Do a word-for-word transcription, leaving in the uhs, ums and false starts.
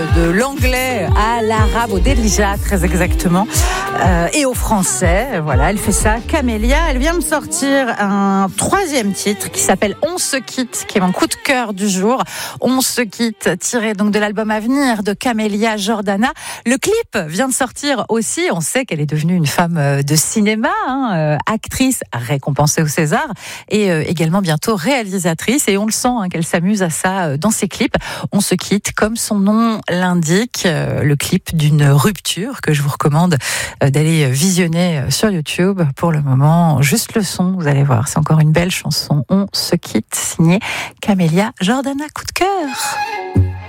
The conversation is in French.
de l'anglais à l'arabe, au Derija très exactement, euh, et au français. Voilà, elle fait ça. Camélia, elle vient me sortir un troisième titre qui s'appelle On se quitte, qui est mon coup de cœur du jour. On se quitte, tiré donc de l'album à venir de Camélia Jordana. Le clip vient de sortir aussi. On sait qu'elle est devenue une femme de cinéma, hein, euh, actrice récompensée au César et euh, également bientôt réalisatrice. Et on le sent hein, qu'elle s'amuse à ça euh, dans ses clips. On se quitte, comme son nom l'indique, euh, le clip d'une rupture que je vous recommande euh, d'aller visionner euh, sur YouTube. Pour le moment, juste le son, vous allez voir, c'est encore une belle chanson. On se quitte, signée Camélia Jordana. Coup de cœur.